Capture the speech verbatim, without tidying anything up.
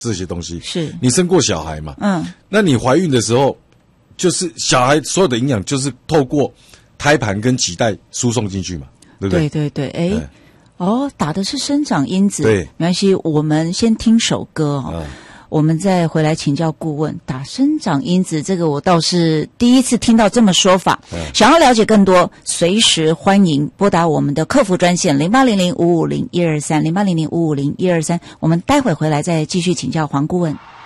这些东西。 是你生过小孩嘛？ 嗯， 那你怀孕的时候，就是小孩所有的营养就是透过胎盘跟脐带输送进去嘛，对不对？ 对对对，哎，哦，打的是生长因子， 对， 没关系，我们先听首歌哦。 嗯， 我们再回来请教顾问，打生长因子这个我倒是第一次听到这么说法。 嗯， 想要了解更多，随时欢迎拨打我们的客服专线零八零零五五零一二三零八零零五五零一二三。我们待会回来再继续请教黄顾问。